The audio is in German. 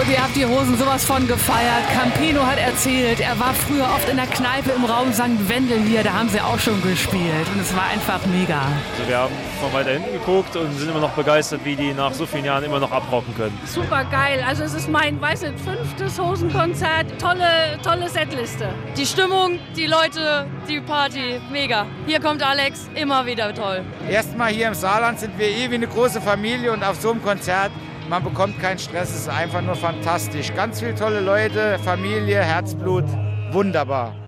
Und ihr habt die Hosen sowas von gefeiert. Campino hat erzählt, er war früher oft in der Kneipe im Raum St. Wendel hier, da haben sie auch schon gespielt. Und es war einfach mega. Also wir haben von weiter hinten geguckt und sind immer noch begeistert, wie die nach so vielen Jahren immer noch abrocken können. Super geil. Also es ist mein, 5. Hosenkonzert. Tolle Setliste. Die Stimmung, die Leute, die Party, mega. Hier kommt Alex, immer wieder toll. Erstmal hier im Saarland sind wir wie eine große Familie und auf so einem Konzert, man bekommt keinen Stress, es ist einfach nur fantastisch. Ganz viele tolle Leute, Familie, Herzblut, wunderbar.